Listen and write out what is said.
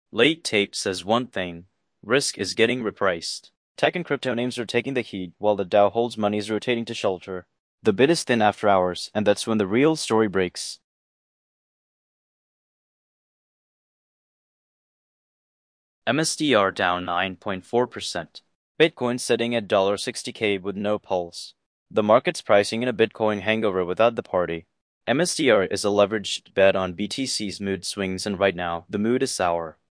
Late tape says one thing: risk is getting repriced. Tech and crypto names are taking the heat, while the Dow holds money is rotating to shelter. The bid is thin after hours, and that's when the real story breaks. MSTR down 9.4%. Bitcoin sitting at $60K with no pulse. The market's pricing in a Bitcoin hangover without the party. MSTR is a leveraged bet on BTC's mood swings, and right now, the mood is sour.